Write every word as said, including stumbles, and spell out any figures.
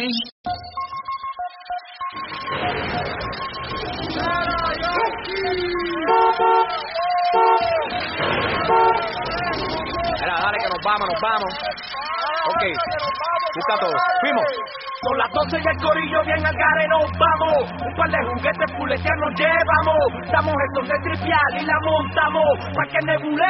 Mira, dale que nos vamos, nos vamos. Ok, busca todo. Fuimos. Son las doce y el corillo bien al gare nos vamos. Un par de juguetes puletear nos llevamos. Damos estos de tripial y la montamos. Pa' que nebule